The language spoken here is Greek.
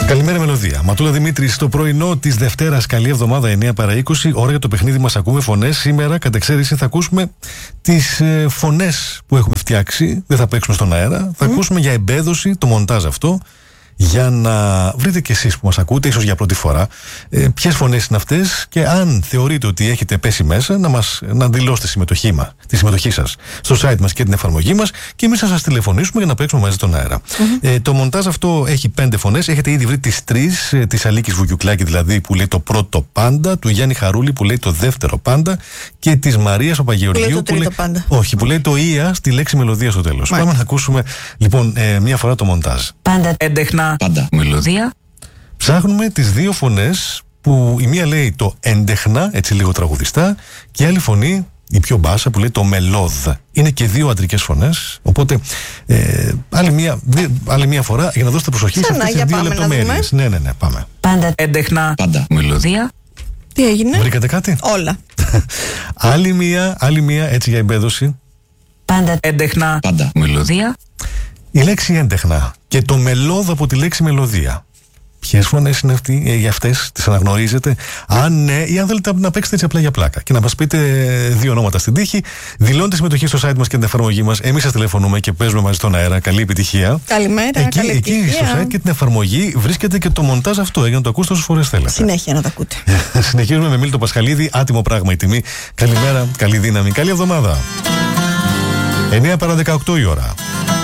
Καλημέρα, Μελωδία. Ματούλα Δημήτρη, στο πρωινό της Δευτέρας, καλή εβδομάδα 9 παρά 20. Ώρα για το παιχνίδι μας ακούμε φωνές. Σήμερα, κατ' εξαίρεση, θα ακούσουμε τις φωνές που έχουμε φτιάξει. Δεν θα παίξουμε στον αέρα. Θα ακούσουμε για εμπέδωση, το μοντάζ αυτό. Για να βρείτε κι εσείς που μας ακούτε, ίσως για πρώτη φορά, ποιες φωνές είναι αυτές και αν θεωρείτε ότι έχετε πέσει μέσα, να δηλώσετε τη συμμετοχή σας στο site μας και την εφαρμογή μας και εμείς θα σας τηλεφωνήσουμε για να παίξουμε μαζί στον αέρα. Το μοντάζ αυτό έχει 5 φωνές. Έχετε ήδη βρει τις 3, της Αλίκης Βουγιουκλάκη δηλαδή που λέει το πρώτο πάντα, του Γιάννη Χαρούλη που λέει το δεύτερο πάντα και της Μαρίας Παπαγεωργίου που λέει το ΙΑ στη λέξη μελωδία στο τέλος. Πάμε να ακούσουμε λοιπόν μία φορά το μοντάζ. Πάντα έντεχνα. Πάντα μελωδία. Ψάχνουμε τις 2 φωνές που η μία λέει το έντεχνα, έτσι λίγο τραγουδιστά, και η άλλη φωνή, η πιο μπάσα, που λέει το μελώδ. Είναι και 2 αντρικές φωνές. Οπότε άλλη μία φορά για να δώσετε προσοχή σε αυτές τις 2 λεπτομέρειες. Ναι, πάμε. Πάντα έντεχνα. Πάντα μελωδία. Τι έγινε? Βρήκατε κάτι? Όλα. άλλη μία έτσι για εμπέδωση. Πάντα έντεχνα. Πάντα μελωδία. Η λέξη έντεχνα και το μελώδ από τη λέξη μελωδία. Ποιες φωνές είναι για αυτές, τις αναγνωρίζετε? Αν ναι, ή αν θέλετε να παίξετε έτσι απλά για πλάκα και να μας πείτε 2 ονόματα στην τύχη, δηλώνετε συμμετοχή στο site μας και την εφαρμογή μας. Εμείς σας τηλεφωνούμε και παίζουμε μαζί στον αέρα. Καλή επιτυχία. Καλημέρα, καλή επιτυχία. Εκεί στο site και την εφαρμογή βρίσκεται και το μοντάζ αυτό, για να το ακούσετε όσες φορές θέλετε. Συνέχεια να το ακούτε. Συνεχίζουμε με Μίλτο Πασχαλίδη, άτιμο πράγμα η τιμή. Καλημέρα, καλή δύναμη, καλή εβδομάδα. 9 παρά 18 η ώρα.